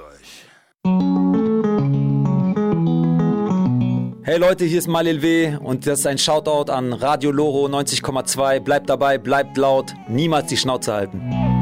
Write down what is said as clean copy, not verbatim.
euch. Hey Leute, hier ist Malil W. und das ist ein Shoutout an Radio Loro 90,2. Bleibt dabei, bleibt laut, niemals die Schnauze halten.